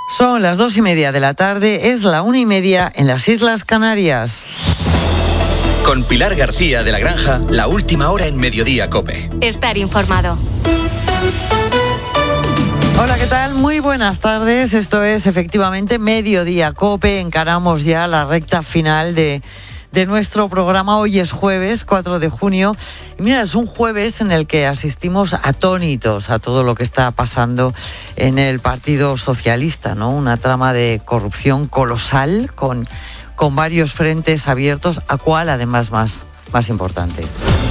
Son las 2:30 de la tarde, es la 1:30 en las Islas Canarias. Con Pilar García de la Granja, la última hora en Mediodía COPE. Estar informado. Hola, ¿qué tal? Muy buenas tardes. Esto es efectivamente Mediodía COPE. Encaramos ya la recta final de nuestro programa. Hoy es jueves 4 de junio. Y mira, es un jueves en el que asistimos atónitos a todo lo que está pasando en el Partido Socialista, ¿no? Una trama de corrupción colosal con varios frentes abiertos, a cuál además más importante.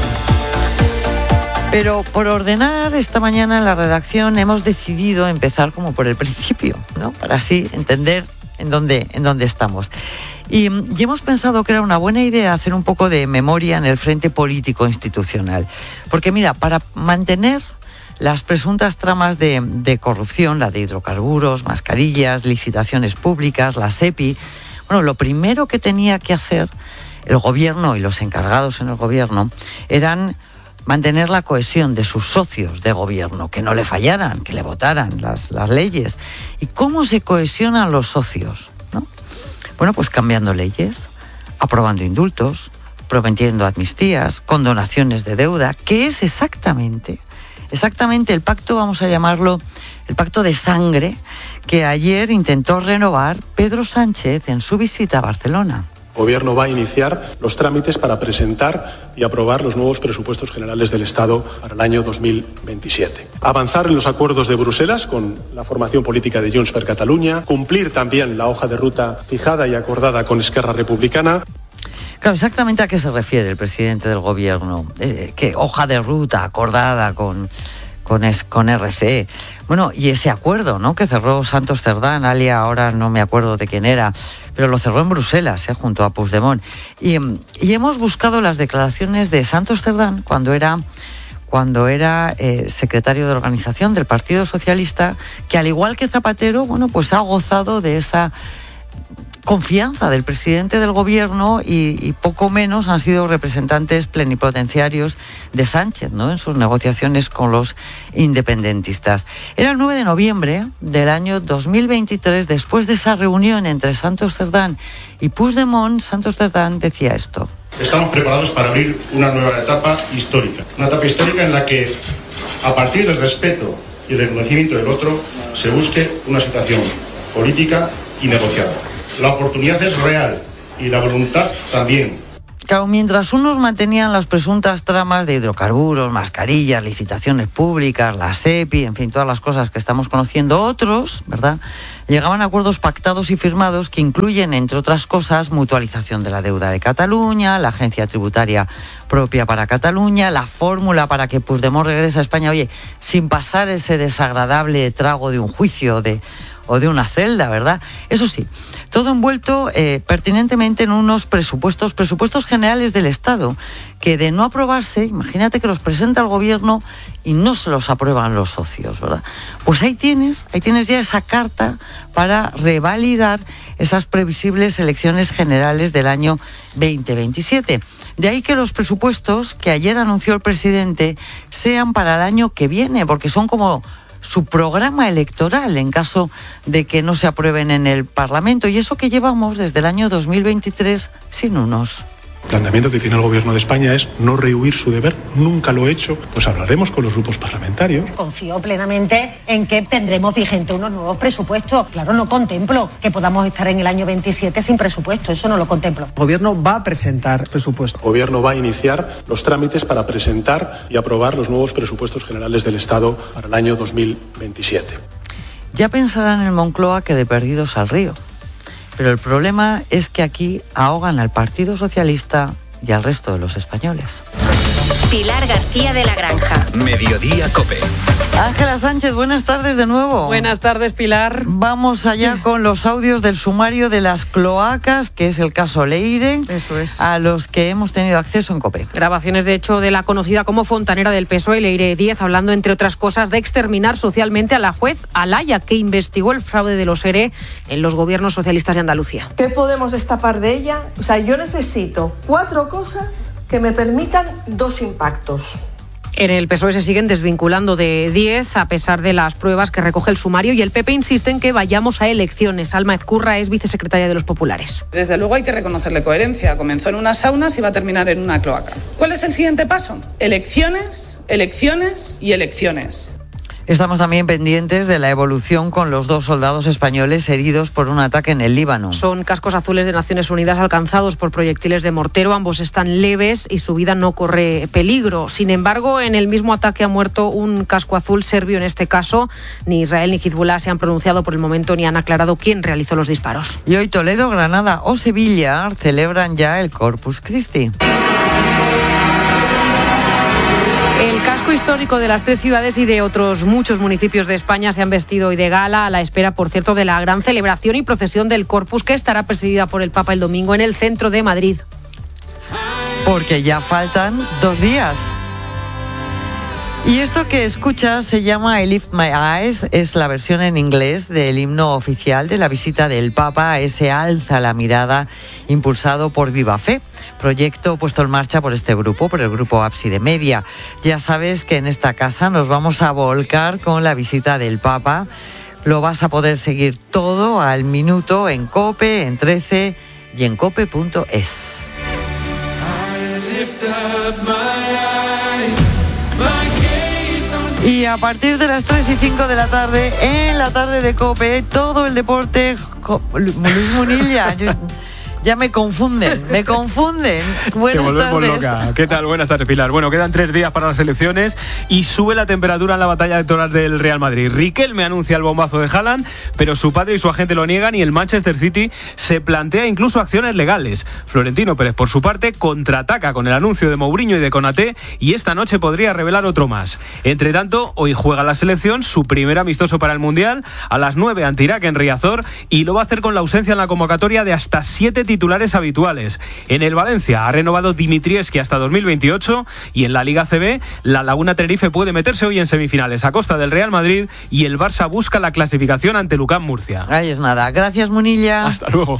Pero por ordenar, esta mañana en la redacción hemos decidido empezar como por el principio, ¿no? Para así entender en dónde estamos. Y hemos pensado que era una buena idea hacer un poco de memoria en el frente político institucional. Porque mira, para mantener las presuntas tramas de corrupción, la de hidrocarburos, mascarillas, licitaciones públicas, la SEPI, bueno, lo primero que tenía que hacer el gobierno y los encargados en el gobierno eran mantener la cohesión de sus socios de gobierno, que no le fallaran, que le votaran las leyes. ¿Y cómo se cohesionan los socios, no? Bueno, pues cambiando leyes, aprobando indultos, prometiendo amnistías, condonaciones de deuda, que es exactamente el pacto, vamos a llamarlo, el pacto de sangre, que ayer intentó renovar Pedro Sánchez en su visita a Barcelona. El Gobierno va a iniciar los trámites para presentar y aprobar los nuevos presupuestos generales del Estado para el año 2027. Avanzar en los acuerdos de Bruselas con la formación política de Junts per Catalunya, cumplir también la hoja de ruta fijada y acordada con Esquerra Republicana. Claro, exactamente a qué se refiere el presidente del Gobierno. ¿Qué hoja de ruta acordada con RC? Bueno, y ese acuerdo, ¿no?, que cerró Santos Cerdán, alia, ahora no me acuerdo de quién era, pero lo cerró en Bruselas, junto a Puigdemont. Y hemos buscado las declaraciones de Santos Cerdán cuando era secretario de organización del Partido Socialista, que al igual que Zapatero, bueno, pues ha gozado de esa confianza del presidente del gobierno y poco menos han sido representantes plenipotenciarios de Sánchez, ¿no?, en sus negociaciones con los independentistas. Era el 9 de noviembre del año 2023, después de esa reunión entre Santos Cerdán y Puigdemont. Santos Cerdán decía esto: estamos preparados para abrir una nueva etapa histórica. Una etapa histórica en la que, a partir del respeto y el reconocimiento del otro, se busque una situación política y negociada. La oportunidad es real y la voluntad también. Claro, mientras unos mantenían las presuntas tramas de hidrocarburos, mascarillas, licitaciones públicas, la SEPI, en fin, todas las cosas que estamos conociendo, otros, ¿verdad?, llegaban a acuerdos pactados y firmados que incluyen, entre otras cosas, mutualización de la deuda de Cataluña, la agencia tributaria propia para Cataluña, la fórmula para que Puigdemont regrese a España, oye, sin pasar ese desagradable trago de un juicio o de una celda, ¿verdad? Eso sí, todo envuelto pertinentemente en unos presupuestos generales del Estado, que de no aprobarse, imagínate que los presenta el gobierno y no se los aprueban los socios, ¿verdad? Pues ahí tienes ya esa carta para revalidar esas previsibles elecciones generales del año 2027. De ahí que los presupuestos que ayer anunció el presidente sean para el año que viene, porque son como su programa electoral en caso de que no se aprueben en el Parlamento, y eso que llevamos desde el año 2023 sin unos. El planteamiento que tiene el Gobierno de España es no rehuir su deber, nunca lo he hecho, pues hablaremos con los grupos parlamentarios. Confío plenamente en que tendremos vigente unos nuevos presupuestos. Claro, no contemplo que podamos estar en el año 27 sin presupuesto, eso no lo contemplo. El Gobierno va a presentar presupuesto. El Gobierno va a iniciar los trámites para presentar y aprobar los nuevos presupuestos generales del Estado para el año 2027. Ya pensarán en Moncloa que de perdidos al río. Pero el problema es que aquí ahogan al Partido Socialista y al resto de los españoles. Pilar García de la Granja. Mediodía COPE. Ángela Sánchez, buenas tardes de nuevo. Buenas tardes, Pilar. Vamos allá con los audios del sumario de las cloacas, que es el caso Leire. Eso es. A los que hemos tenido acceso en COPE. Grabaciones, de hecho, de la conocida como fontanera del PSOE, Leire Díez, hablando, entre otras cosas, de exterminar socialmente a la juez Alaya, que investigó el fraude de los ERE en los gobiernos socialistas de Andalucía. ¿Qué podemos destapar de ella? Yo necesito 4 cosas que me permitan 2 impactos. En el PSOE se siguen desvinculando de Díez a pesar de las pruebas que recoge el sumario y el PP insiste en que vayamos a elecciones. Alma Ezcurra es vicesecretaria de los Populares. Desde luego hay que reconocerle coherencia. Comenzó en unas saunas y va a terminar en una cloaca. ¿Cuál es el siguiente paso? Elecciones, elecciones y elecciones. Estamos también pendientes de la evolución con los 2 soldados españoles heridos por un ataque en el Líbano. Son cascos azules de Naciones Unidas alcanzados por proyectiles de mortero. Ambos están leves y su vida no corre peligro. Sin embargo, en el mismo ataque ha muerto un casco azul serbio en este caso. Ni Israel ni Hezbollah se han pronunciado por el momento ni han aclarado quién realizó los disparos. Y hoy Toledo, Granada o Sevilla celebran ya el Corpus Christi. El casco histórico de las 3 ciudades y de otros muchos municipios de España se han vestido hoy de gala a la espera, por cierto, de la gran celebración y procesión del Corpus que estará presidida por el Papa el domingo en el centro de Madrid. Porque ya faltan 2 días. Y esto que escuchas se llama I Lift My Eyes, es la versión en inglés del himno oficial de la visita del Papa a ese Alza la Mirada impulsado por Viva Fe, proyecto puesto en marcha por este grupo, por el grupo Ábside Media. Ya sabes que en esta casa nos vamos a volcar con la visita del Papa. Lo vas a poder seguir todo al minuto en COPE, en 13 y en cope.es. Y a partir de las 3 y 5 de la tarde, en la tarde de COPE, todo el deporte, Luis Munilla, ya me confunden. Buenas Te volvemos tardes. loca. ¿Qué tal? Buenas tardes, Pilar. Bueno, quedan 3 días para las elecciones y sube la temperatura en la batalla electoral del Real Madrid. Riquelme anuncia el bombazo de Haaland, pero su padre y su agente lo niegan y el Manchester City se plantea incluso acciones legales. Florentino Pérez, por su parte, contraataca con el anuncio de Mourinho y de Konaté y esta noche podría revelar otro más. Entre tanto, hoy juega la selección, su primer amistoso para el Mundial, a las 9 ante Irak en Riazor, y lo va a hacer con la ausencia en la convocatoria de hasta 7 titulares habituales. En el Valencia ha renovado Dimitrievski hasta 2028 y en la Liga CB la Laguna Tenerife puede meterse hoy en semifinales a costa del Real Madrid y el Barça busca la clasificación ante Lucán Murcia. Ahí es nada. Gracias, Munilla. Hasta luego.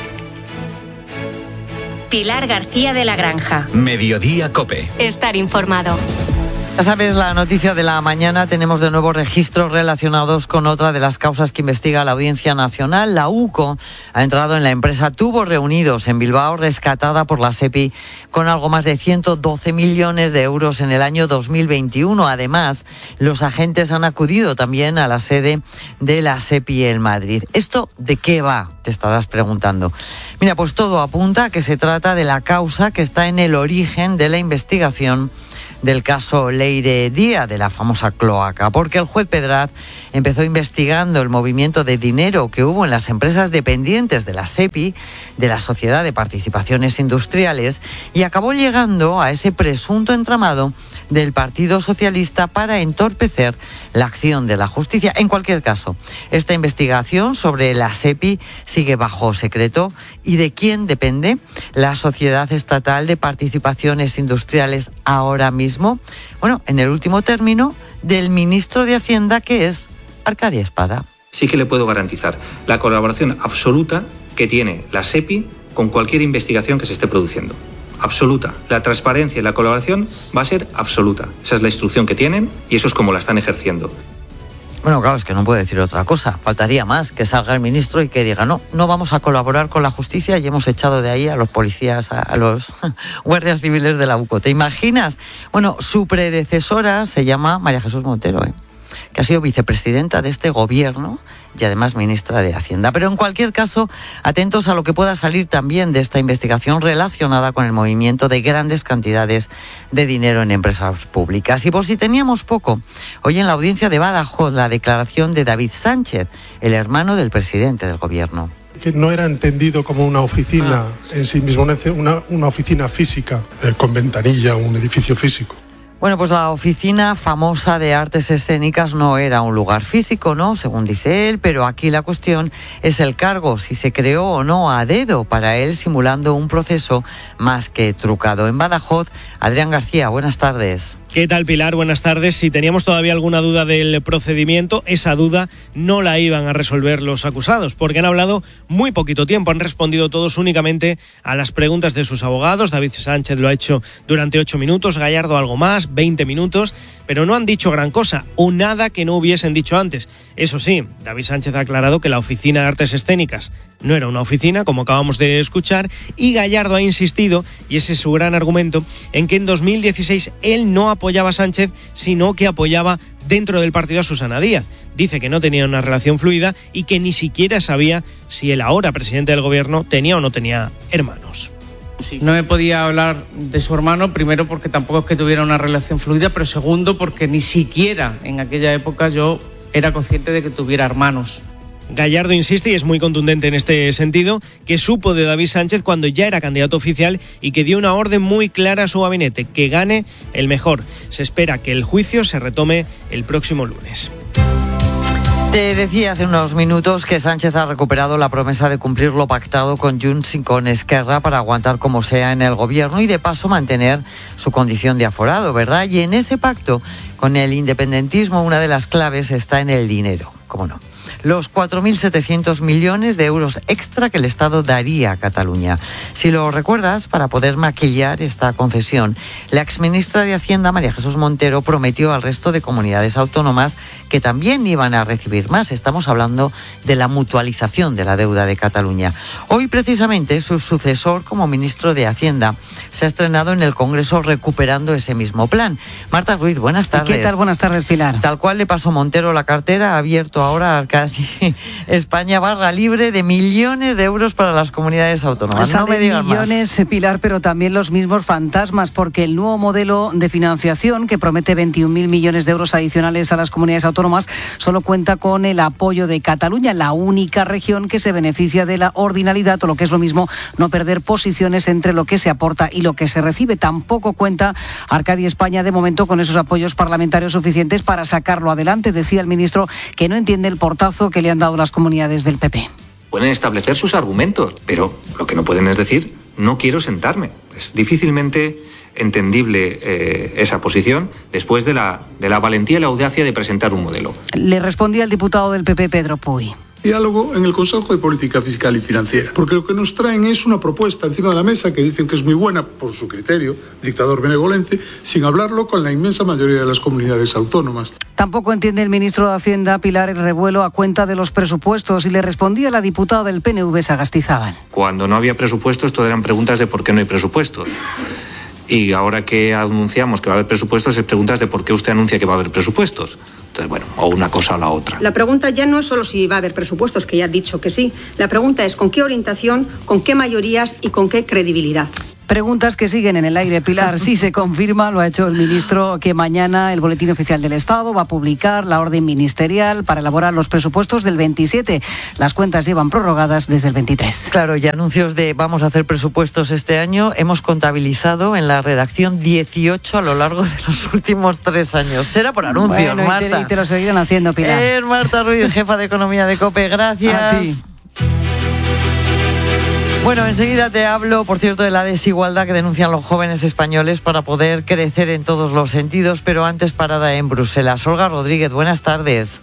Pilar García de la Granja. Mediodía COPE. Estar informado. Ya sabes, la noticia de la mañana, tenemos de nuevo registros relacionados con otra de las causas que investiga la Audiencia Nacional. La UCO ha entrado en la empresa Tubos Reunidos en Bilbao, rescatada por la SEPI con algo más de 112 millones de euros en el año 2021. Además, los agentes han acudido también a la sede de la SEPI en Madrid. ¿Esto de qué va?, te estarás preguntando. Mira, pues todo apunta a que se trata de la causa que está en el origen de la investigación del caso Leire Díaz, de la famosa cloaca, porque el juez Pedraz empezó investigando el movimiento de dinero que hubo en las empresas dependientes de la SEPI, de la Sociedad de Participaciones Industriales, y acabó llegando a ese presunto entramado del Partido Socialista para entorpecer la acción de la justicia. En cualquier caso, esta investigación sobre la SEPI sigue bajo secreto. ¿Y de quién depende la Sociedad Estatal de Participaciones Industriales ahora mismo? Bueno, en el último término, del ministro de Hacienda, que es Arcadia Espada. Sí que le puedo garantizar la colaboración absoluta que tiene la SEPI con cualquier investigación que se esté produciendo. Absoluta. La transparencia y la colaboración va a ser absoluta. Esa es la instrucción que tienen y eso es como la están ejerciendo. Bueno, claro, es que no puedo decir otra cosa. Faltaría más que salga el ministro y que diga, no vamos a colaborar con la justicia y hemos echado de ahí a los policías, a los guardias civiles de la UCO. ¿Te imaginas? Bueno, su predecesora se llama María Jesús Montero, que ha sido vicepresidenta de este gobierno y además ministra de Hacienda. Pero en cualquier caso, atentos a lo que pueda salir también de esta investigación relacionada con el movimiento de grandes cantidades de dinero en empresas públicas. Y por si teníamos poco, hoy en la audiencia de Badajoz, la declaración de David Sánchez, el hermano del presidente del gobierno. Que no era entendido como una oficina en sí mismo, una oficina física, con ventanilla, un edificio físico. Bueno, pues la oficina famosa de artes escénicas no era un lugar físico, ¿no?, según dice él, pero aquí la cuestión es el cargo, si se creó o no a dedo para él, simulando un proceso más que trucado. En Badajoz, Adrián García, buenas tardes. ¿Qué tal, Pilar? Buenas tardes. Si teníamos todavía alguna duda del procedimiento, esa duda no la iban a resolver los acusados, porque han hablado muy poquito tiempo. Han respondido todos únicamente a las preguntas de sus abogados. David Sánchez lo ha hecho durante 8 minutos, Gallardo algo más, 20 minutos, pero no han dicho gran cosa o nada que no hubiesen dicho antes. Eso sí, David Sánchez ha aclarado que la Oficina de Artes Escénicas no era una oficina, como acabamos de escuchar, y Gallardo ha insistido, y ese es su gran argumento, en que en 2016 él no apoyaba a Sánchez, sino que apoyaba dentro del partido a Susana Díaz. Dice que no tenía una relación fluida y que ni siquiera sabía si el ahora presidente del gobierno tenía o no tenía hermanos. No me podía hablar de su hermano, primero porque tampoco es que tuviera una relación fluida, pero segundo porque ni siquiera en aquella época yo era consciente de que tuviera hermanos. Gallardo insiste, y es muy contundente en este sentido, que supo de David Sánchez cuando ya era candidato oficial y que dio una orden muy clara a su gabinete, que gane el mejor. Se espera que el juicio se retome el próximo lunes. Te decía hace unos minutos que Sánchez ha recuperado la promesa de cumplir lo pactado con Junts y con Esquerra para aguantar como sea en el gobierno y de paso mantener su condición de aforado, ¿verdad? Y en ese pacto con el independentismo una de las claves está en el dinero, ¿cómo no? Los 4.700 millones de euros extra que el Estado daría a Cataluña. Si lo recuerdas, para poder maquillar esta concesión, la exministra de Hacienda, María Jesús Montero, prometió al resto de comunidades autónomas que también iban a recibir más. Estamos hablando de la mutualización de la deuda de Cataluña. Hoy, precisamente, su sucesor como ministro de Hacienda se ha estrenado en el Congreso recuperando ese mismo plan. Marta Ruiz, buenas tardes. ¿Qué tal? Buenas tardes, Pilar. Tal cual le pasó Montero la cartera, ha abierto ahora España barra libre de millones de euros para las comunidades autónomas. No me digan millones, más. Pilar, pero también los mismos fantasmas, porque el nuevo modelo de financiación, que promete 21.000 millones de euros adicionales a las comunidades autónomas, solo cuenta con el apoyo de Cataluña, la única región que se beneficia de la ordinalidad, o lo que es lo mismo, no perder posiciones entre lo que se aporta y lo que se recibe. Tampoco cuenta Arcadi España de momento con esos apoyos parlamentarios suficientes para sacarlo adelante. Decía el ministro que no entiende el portazo que le han dado las comunidades del PP. Pueden establecer sus argumentos, pero lo que no pueden es decir, no quiero sentarme. Es difícilmente entendible esa posición después de la valentía y la audacia de presentar un modelo. Le respondía el diputado del PP, Pedro Puy. Diálogo en el Consejo de Política Fiscal y Financiera, porque lo que nos traen es una propuesta encima de la mesa que dicen que es muy buena por su criterio, dictador benevolente, sin hablarlo con la inmensa mayoría de las comunidades autónomas. Tampoco entiende el ministro de Hacienda, Pilar, el revuelo a cuenta de los presupuestos, y le respondía la diputada del PNV, Sagastizábal. Cuando no había presupuestos, todo eran preguntas de por qué no hay presupuestos. Y ahora que anunciamos que va a haber presupuestos, se preguntas de por qué usted anuncia que va a haber presupuestos. Entonces, bueno, o una cosa o la otra. La pregunta ya no es solo si va a haber presupuestos, que ya ha dicho que sí. La pregunta es con qué orientación, con qué mayorías y con qué credibilidad. Preguntas que siguen en el aire, Pilar. Sí se confirma, lo ha hecho el ministro, que mañana el Boletín Oficial del Estado va a publicar la orden ministerial para elaborar los presupuestos del 27. Las cuentas llevan prorrogadas desde el 23. Claro, y anuncios de vamos a hacer presupuestos este año. Hemos contabilizado en la redacción 18 a lo largo de los últimos 3 años. Será por anuncios, bueno, Marta. Y te lo seguirán haciendo, Pilar. Marta Ruiz, jefa de Economía de COPE. Gracias. A ti. Bueno, enseguida te hablo, por cierto, de la desigualdad que denuncian los jóvenes españoles para poder crecer en todos los sentidos, pero antes parada en Bruselas. Olga Rodríguez, buenas tardes.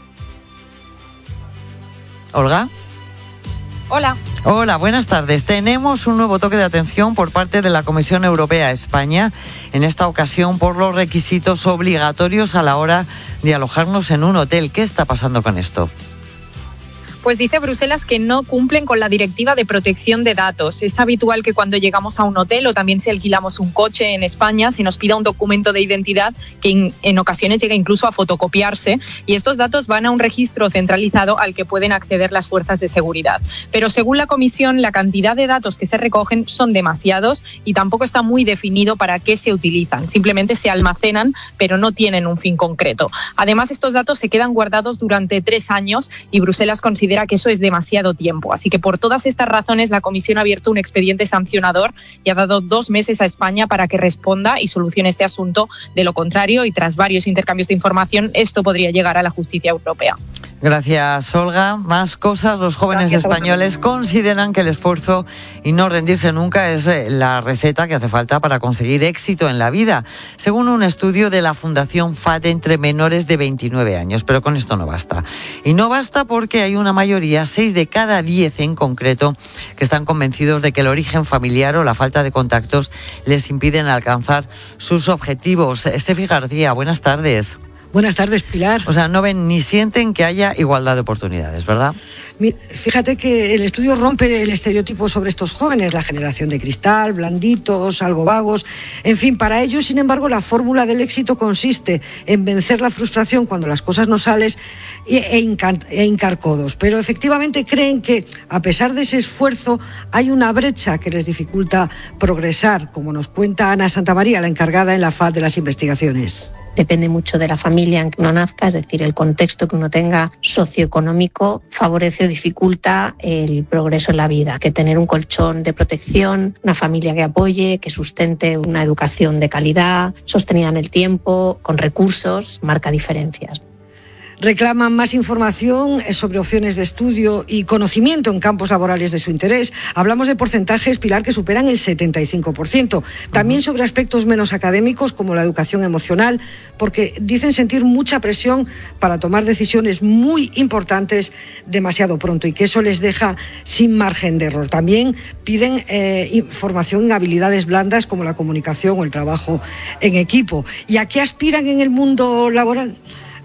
¿Olga? Hola. Hola, buenas tardes. Tenemos un nuevo toque de atención por parte de la Comisión Europea a España, en esta ocasión por los requisitos obligatorios a la hora de alojarnos en un hotel. ¿Qué está pasando con esto? Pues dice Bruselas que no cumplen con la Directiva de Protección de Datos. Es habitual que cuando llegamos a un hotel o también si alquilamos un coche en España se nos pida un documento de identidad que en ocasiones llega incluso a fotocopiarse, y estos datos van a un registro centralizado al que pueden acceder las fuerzas de seguridad. Pero según la Comisión, la cantidad de datos que se recogen son demasiados y tampoco está muy definido para qué se utilizan. Simplemente se almacenan, pero no tienen un fin concreto. Además, estos datos se quedan guardados durante 3 años y Bruselas considera que eso es demasiado tiempo. Así que por todas estas razones la Comisión ha abierto un expediente sancionador y ha dado 2 meses a España para que responda y solucione este asunto. De lo contrario, y tras varios intercambios de información, esto podría llegar a la justicia europea. Gracias, Olga. Más cosas. Los jóvenes españoles consideran que el esfuerzo y no rendirse nunca es la receta que hace falta para conseguir éxito en la vida, según un estudio de la Fundación FAD entre menores de 29 años. Pero con esto no basta. Y no basta porque hay una mayoría, 6 de cada 10 en concreto, que están convencidos de que el origen familiar o la falta de contactos les impiden alcanzar sus objetivos. Sefi García, buenas tardes. Buenas tardes, Pilar. O sea, no ven ni sienten que haya igualdad de oportunidades, ¿verdad? Fíjate que el estudio rompe el estereotipo sobre estos jóvenes, la generación de cristal, blanditos, algo vagos. En fin, para ellos, sin embargo, la fórmula del éxito consiste en vencer la frustración cuando las cosas no salen e hincar codos. Pero efectivamente creen que, a pesar de ese esfuerzo, hay una brecha que les dificulta progresar, como nos cuenta Ana Santamaría, la encargada en la FAD de las investigaciones. Depende mucho de la familia en que uno nazca, es decir, el contexto que uno tenga socioeconómico favorece o dificulta el progreso en la vida. Que tener un colchón de protección, una familia que apoye, que sustente una educación de calidad, sostenida en el tiempo, con recursos, marca diferencias. Reclaman más información sobre opciones de estudio y conocimiento en campos laborales de su interés. Hablamos de porcentajes, Pilar, que superan el 75%. También sobre aspectos menos académicos, como la educación emocional, porque dicen sentir mucha presión para tomar decisiones muy importantes demasiado pronto y que eso les deja sin margen de error. También piden formación en habilidades blandas como la comunicación o el trabajo en equipo. ¿Y a qué aspiran en el mundo laboral?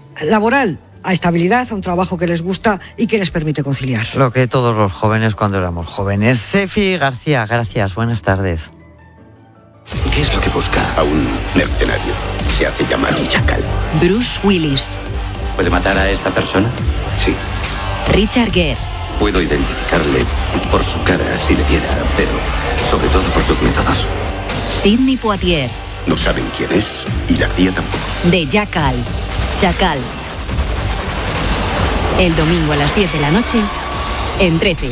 A estabilidad, a un trabajo que les gusta y que les permite conciliar. Lo que todos los jóvenes cuando éramos jóvenes. Sefi García, gracias, buenas tardes. ¿Qué es lo que busca a un mercenario? Se hace llamar Chacal. Bruce Willis. ¿Puede matar a esta persona? Sí. Richard Gere. Puedo identificarle por su cara si le viera, pero sobre todo por sus métodos. Sidney Poitier. No saben quién es y García tampoco. De Chacal. Chacal. El domingo a las 10 de la noche, en 13.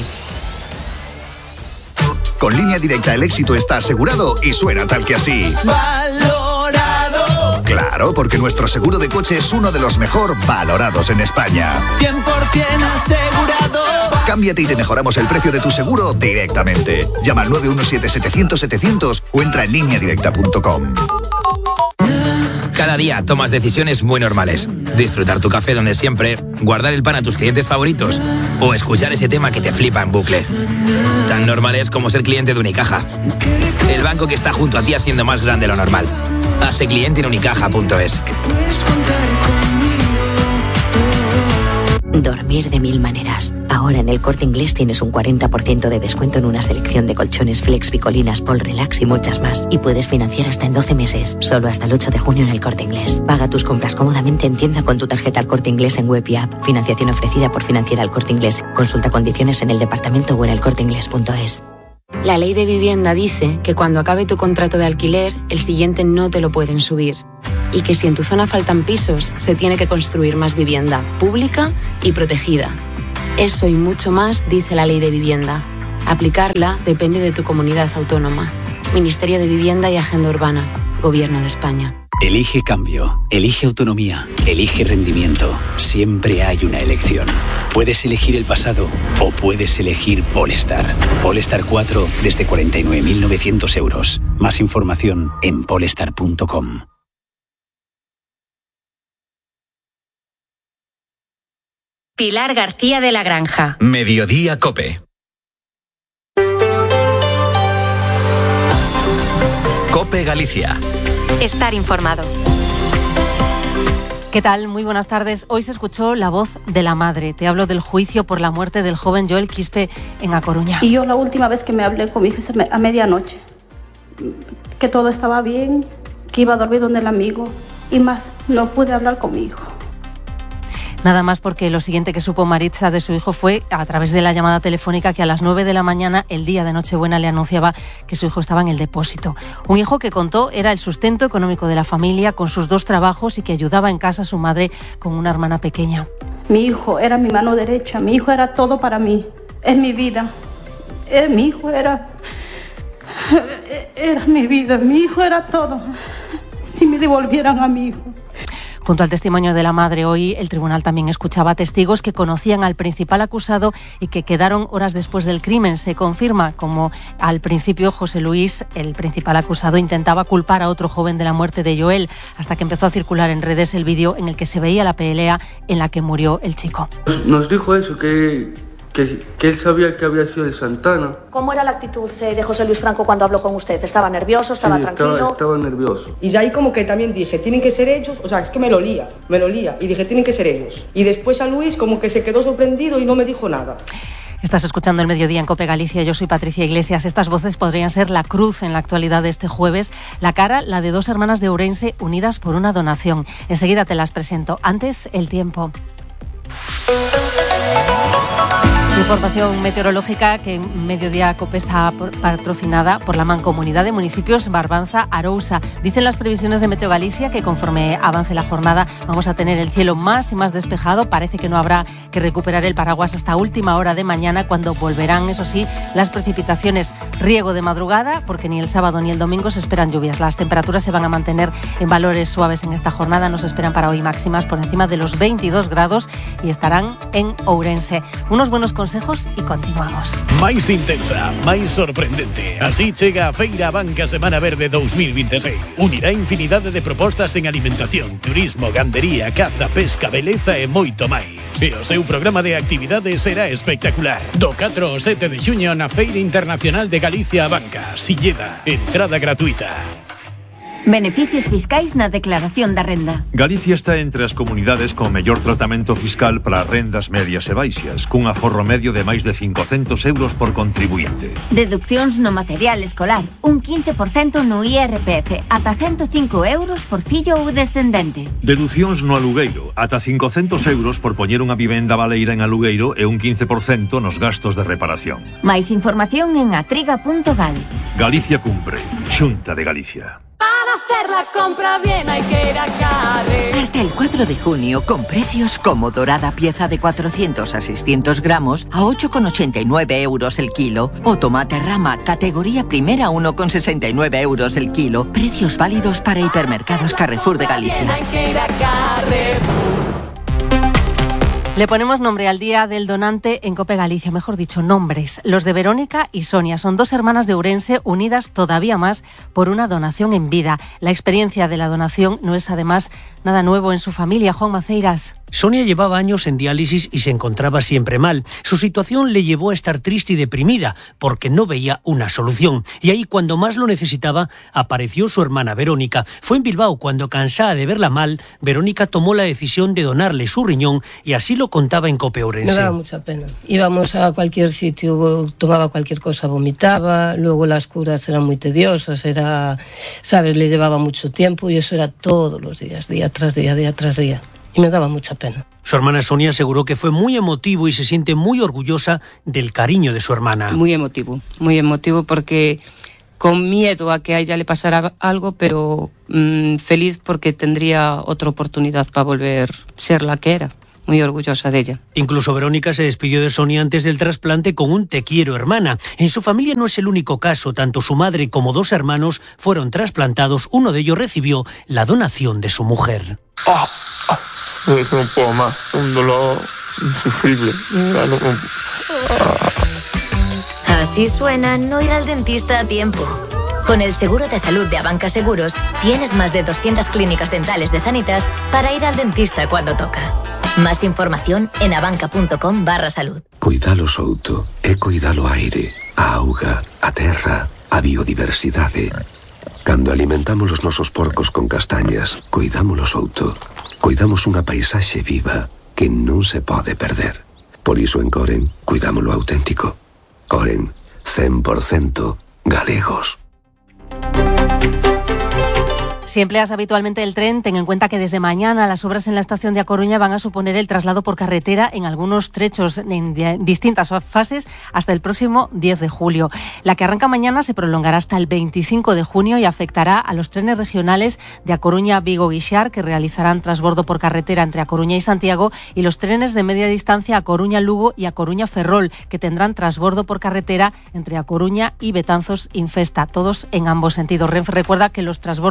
Con Línea Directa el éxito está asegurado y suena tal que así. ¡Valorado! Claro, porque nuestro seguro de coche es uno de los mejor valorados en España. 100% asegurado. Cámbiate y te mejoramos el precio de tu seguro directamente. Llama al 917-700-700 o entra en lineadirecta.com. Cada día tomas decisiones muy normales. Disfrutar tu café donde siempre, guardar el pan a tus clientes favoritos o escuchar ese tema que te flipa en bucle. Tan normales como ser cliente de Unicaja. El banco que está junto a ti haciendo más grande lo normal. Hazte cliente en unicaja.es. Dormir de 1000 maneras. Ahora en el Corte Inglés tienes un 40% de descuento en una selección de colchones Flex, Picolinas, Pol Relax y muchas más. Y puedes financiar hasta en 12 meses. Solo hasta el 8 de junio en el Corte Inglés. Paga tus compras cómodamente en tienda con tu tarjeta El Corte Inglés en web y app. Financiación ofrecida por Financiera El Corte Inglés. Consulta condiciones en el departamento o en elcorteinglés.es. La ley de vivienda dice que cuando acabe tu contrato de alquiler, el siguiente no te lo pueden subir. Y que si en tu zona faltan pisos, se tiene que construir más vivienda pública y protegida. Eso y mucho más dice la ley de vivienda. Aplicarla depende de tu comunidad autónoma. Ministerio de Vivienda y Agenda Urbana. Gobierno de España. Elige cambio, elige autonomía, elige rendimiento. Siempre hay una elección. Puedes elegir el pasado o puedes elegir Polestar. Polestar 4 desde 49.900 euros. Más información en polestar.com. Pilar García de la Granja. Mediodía COPE. COPE Galicia. Estar informado. ¿Qué tal? Muy buenas tardes. Hoy se escuchó la voz de la madre. Te hablo del juicio por la muerte del joven Joel Quispe en A Coruña. Y yo la última vez que me hablé con mi hijo es a medianoche. Que todo estaba bien, que iba a dormir donde el amigo. Y más, no pude hablar con mi hijo. Nada más porque lo siguiente que supo Maritza de su hijo fue a través de la llamada telefónica que a las 9 de la mañana, el día de Nochebuena, le anunciaba que su hijo estaba en el depósito. Un hijo que contó era el sustento económico de la familia con sus 2 trabajos y que ayudaba en casa a su madre con una hermana pequeña. Mi hijo era mi mano derecha, mi hijo era todo para mí, es mi vida. Mi hijo era mi vida, mi hijo era todo. Si me devolvieran a mi hijo. Junto al testimonio de la madre, hoy el tribunal también escuchaba testigos que conocían al principal acusado y que quedaron horas después del crimen. Se confirma como al principio José Luis, el principal acusado, intentaba culpar a otro joven de la muerte de Joel, hasta que empezó a circular en redes el vídeo en el que se veía la pelea en la que murió el chico. Nos dijo eso, que él sabía que había sido de Santana. ¿Cómo era la actitud de José Luis Franco cuando habló con usted? ¿Estaba nervioso? ¿Estaba tranquilo? Estaba nervioso. Y de ahí como que también dije, tienen que ser ellos, o sea, es que me lo lía, y dije, tienen que ser ellos. Y después a Luis como que se quedó sorprendido y no me dijo nada. Estás escuchando El Mediodía en COPE Galicia. Yo soy Patricia Iglesias. Estas voces podrían ser la cruz en la actualidad de este jueves. La cara, la de dos hermanas de Ourense unidas por una donación. Enseguida te las presento. Antes, el tiempo. Información meteorológica que en Mediodía COPE está patrocinada por la Mancomunidad de Municipios Barbanza-Arousa. Dicen las previsiones de Meteo Galicia que conforme avance la jornada vamos a tener el cielo más y más despejado. Parece que no habrá que recuperar el paraguas hasta última hora de mañana, cuando volverán, eso sí, las precipitaciones. Riego de madrugada, porque ni el sábado ni el domingo se esperan lluvias. Las temperaturas se van a mantener en valores suaves en esta jornada. Nos esperan para hoy máximas por encima de los 22 grados y estarán en Ourense. Unos buenos consejos y continuamos. Máis intensa, máis sorprendente. Así chega a Feira Abanca Semana Verde 2026. Unirá infinidade de propostas en alimentación, turismo, gandería, caza, pesca, beleza e moito máis. E o seu programa de actividades será espectacular. Do 4 ao 7 de xuño na Feira Internacional de Galicia Abanca, Silleda, entrada gratuita. Beneficios fiscais na declaración da renda. Galicia está entre as comunidades con mellor tratamento fiscal para rendas medias e baixas, cun aforro medio de máis de 500 euros por contribuinte. Deduccións no material escolar, un 15% no IRPF, ata 105 euros por fillo ou descendente. Deducións no alugueiro, ata 500 euros por poñer unha vivenda baleira en alugueiro e un 15% nos gastos de reparación. Máis información en atriga.gal. Galicia cumpre. Xunta de Galicia. Hacer la compra bien hay que ir a Carre. Hasta el 4 de junio, con precios como dorada pieza de 400 a 600 gramos a 8,89 euros el kilo. O tomate rama categoría primera a 1,69 euros el kilo. Precios válidos para hipermercados Carrefour de Galicia. Hay que ir a Carrefour. Le ponemos nombre al Día del Donante en COPE Galicia, mejor dicho, nombres. Los de Verónica y Sonia son dos hermanas de Ourense unidas todavía más por una donación en vida. La experiencia de la donación no es además nada nuevo en su familia. Juan Maceiras. Sonia llevaba años en diálisis y se encontraba siempre mal. Su situación le llevó a estar triste y deprimida porque no veía una solución. Y ahí, cuando más lo necesitaba, apareció su hermana Verónica. Fue en Bilbao cuando, cansada de verla mal, Verónica tomó la decisión de donarle su riñón y así lo contaba en COPE Ourense. Me daba mucha pena. Íbamos a cualquier sitio, tomaba cualquier cosa, vomitaba, luego las curas eran muy tediosas, ¿sabes? Le llevaba mucho tiempo y eso era todos los días, día tras día, día tras día. Y me daba mucha pena. Su hermana Sonia aseguró que fue muy emotivo y se siente muy orgullosa del cariño de su hermana. Muy emotivo porque con miedo a que a ella le pasara algo, pero feliz porque tendría otra oportunidad para volver a ser la que era. Muy orgullosa de ella. Incluso Verónica se despidió de Sonia antes del trasplante con un "te quiero, hermana". En su familia no es el único caso. Tanto su madre como dos hermanos fueron trasplantados. Uno de ellos recibió la donación de su mujer. No puedo más, un dolor insufrible. Así suena no ir al dentista a tiempo. Con el seguro de salud de Abanca Seguros, tienes más de 200 clínicas dentales de Sanitas para ir al dentista cuando toca. Más información en abanca.com/salud. Cuidalo Souto é cuidalo aire, a auga, a terra, a biodiversidade. Cando alimentamos os nosos porcos con castañas, cuidámolo Souto. Cuidamos unha paisaxe viva que non se pode perder. Por iso en Coren, cuidámolo auténtico. Coren, 100% galegos. Si empleas habitualmente el tren, ten en cuenta que desde mañana las obras en la estación de A Coruña van a suponer el traslado por carretera en algunos trechos en distintas fases hasta el próximo 10 de julio. La que arranca mañana se prolongará hasta el 25 de junio y afectará a los trenes regionales de A Coruña, Vigo, Guixar, que realizarán transbordo por carretera entre A Coruña y Santiago, y los trenes de media distancia A Coruña, Lugo y A Coruña, Ferrol, que tendrán transbordo por carretera entre A Coruña y Betanzos, Infesta, todos en ambos sentidos. Renfe recuerda que los transbordos por carretera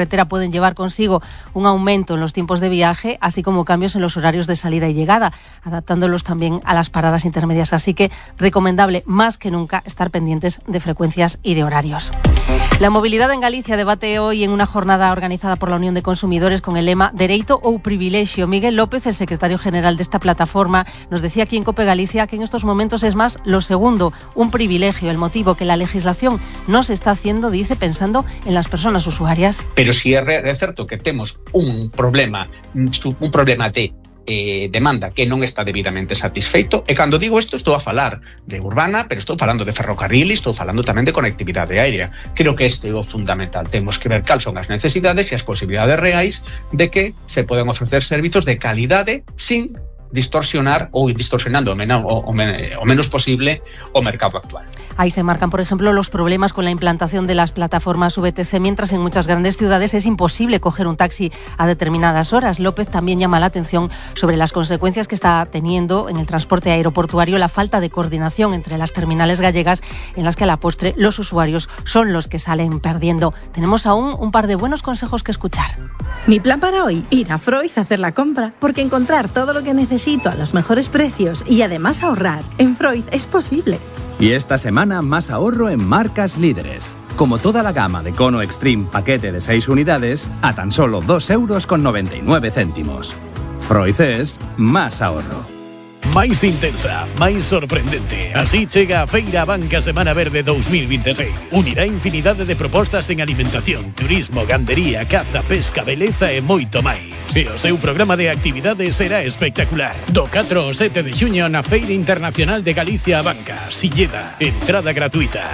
carretera pueden llevar consigo un aumento en los tiempos de viaje, así como cambios en los horarios de salida y llegada, adaptándolos también a las paradas intermedias. Así que recomendable más que nunca estar pendientes de frecuencias y de horarios. La movilidad en Galicia debate hoy en una jornada organizada por la Unión de Consumidores con el lema Dereito ou Privilexio. Miguel López, el secretario general de esta plataforma, nos decía aquí en COPE Galicia que en estos momentos es más lo segundo, un privilegio. El motivo, que la legislación no se está haciendo, dice, pensando en las personas usuarias. Pero si é certo que temos un problema de demanda que non está debidamente satisfeito, e cando digo isto estou a falar de urbana, pero estou falando de ferrocarril e estou falando tamén de conectividade aérea. Creo que este é o fundamental. Temos que ver cal son as necesidades e as posibilidades reais de que se poden ofrecer servizos de calidade sin distorsionar ou distorsionando o menos posible o mercado actual. Ahí se marcan, por ejemplo, los problemas con la implantación de las plataformas VTC, mientras en muchas grandes ciudades es imposible coger un taxi a determinadas horas. López también llama la atención sobre las consecuencias que está teniendo en el transporte aeroportuario la falta de coordinación entre las terminales gallegas, en las que a la postre los usuarios son los que salen perdiendo. Tenemos aún un par de buenos consejos que escuchar. Mi plan para hoy, ir a Freud a hacer la compra, porque encontrar todo lo que necesito a los mejores precios y además ahorrar en Freud es posible. Y esta semana más ahorro en marcas líderes. Como toda la gama de Cono Extreme paquete de 6 unidades a tan solo 2,99 €. Freud es más ahorro. Máis intensa, máis sorprendente. Así chega a Feira Banca Semana Verde 2026. Unirá infinidade de propostas en alimentación, turismo, gandería, caza, pesca, beleza e moito máis. E o seu programa de actividades será espectacular. Do 4 ao 7 de xuño na Feira Internacional de Galicia a Banca, Silleda, entrada gratuita.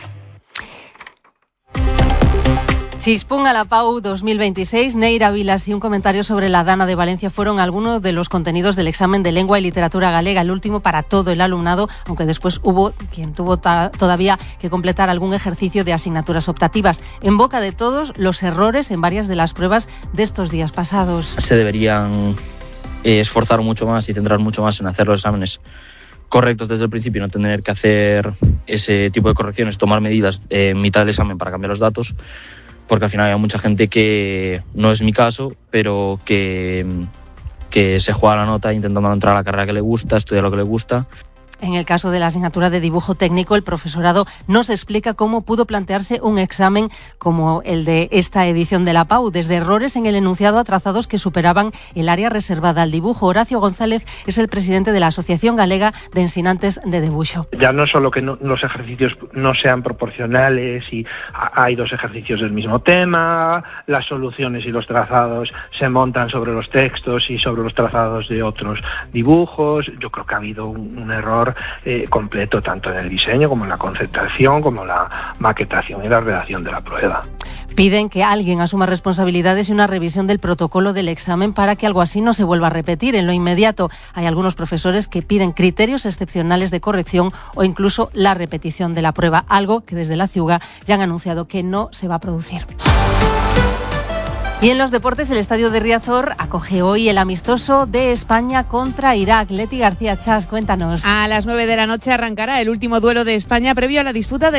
Chispún a la PAU 2026, Neira Vilas y un comentario sobre la Dana de Valencia fueron algunos de los contenidos del examen de lengua y literatura galega, el último para todo el alumnado, aunque después hubo quien tuvo todavía que completar algún ejercicio de asignaturas optativas. En boca de todos, los errores en varias de las pruebas de estos días pasados. Se deberían esforzar mucho más y centrar mucho más en hacer los exámenes correctos desde el principio y no tener que hacer ese tipo de correcciones, tomar medidas en mitad del examen para cambiar los datos, porque al final hay mucha gente que, no es mi caso, pero que se juega la nota intentando entrar a la carrera que le gusta, estudiar lo que le gusta. En el caso de la asignatura de dibujo técnico, el profesorado nos explica cómo pudo plantearse un examen como el de esta edición de la PAU, desde errores en el enunciado a trazados que superaban el área reservada al dibujo. Horacio González es el presidente de la Asociación Galega de Ensinantes de Debuxo. Ya no solo que los ejercicios no sean proporcionales y hay 2 ejercicios del mismo tema, las soluciones y los trazados se montan sobre los textos y sobre los trazados de otros dibujos. Yo creo que ha habido un error completo tanto en el diseño como en la conceptación, como la maquetación y la redacción de la prueba. Piden que alguien asuma responsabilidades y una revisión del protocolo del examen para que algo así no se vuelva a repetir en lo inmediato. Hay algunos profesores que piden criterios excepcionales de corrección o incluso la repetición de la prueba, algo que desde la Ciuga ya han anunciado que no se va a producir. Y en los deportes, el estadio de Riazor acoge hoy el amistoso de España contra Irak. Leti García Chas, cuéntanos. A las 9 de la noche arrancará el último duelo de España previo a la disputa del